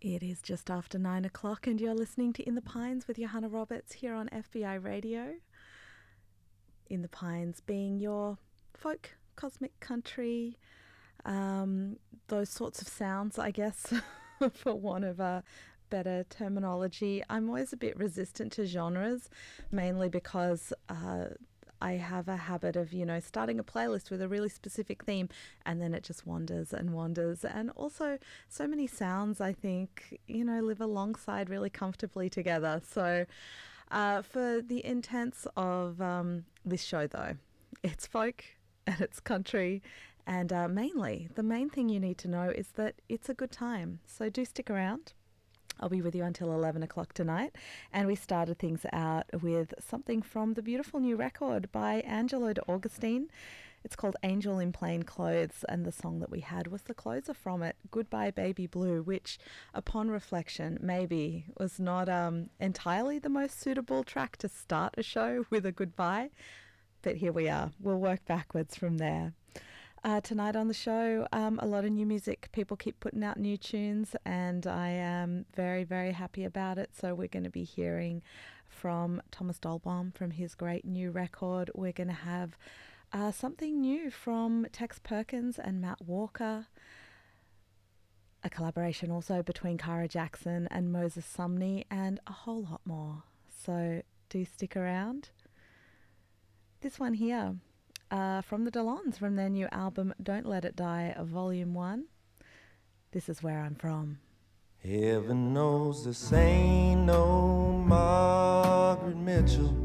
It is just after 9 o'clock and you're listening to In the Pines with Johanna Roberts here on FBI Radio. In the Pines being your folk, cosmic country, those sorts of sounds, I guess, for want of a better terminology. I'm always a bit resistant to genres, mainly because I have a habit of, starting a playlist with a really specific theme and then it just wanders and wanders. And also so many sounds, I think, live alongside really comfortably together. So for the intents of this show, though, it's folk and it's country. And mainly, the main thing you need to know is that it's a good time. So do stick around. I'll be with you until 11 o'clock tonight. And we started things out with something from the beautiful new record by Angelo De Augustine. It's called Angel in Plain Clothes, and the song that we had was the closer from it, Goodbye Baby Blue, which, upon reflection, maybe was not entirely the most suitable track to start a show with a goodbye. But here we are. We'll work backwards from there. Tonight on the show, a lot of new music. People keep putting out new tunes, and I am very, very happy about it. So we're going to be hearing from Thomas Dolbaum from his great new record. We're going to have something new from Tex Perkins and Matt Walker, a collaboration also between Cara Jackson and Moses Sumney, and a whole lot more. So do stick around. This one here. From the Delons, from their new album Don't Let It Die, Volume 1. This is Where I'm From. Heaven knows this ain't no Margaret Mitchell.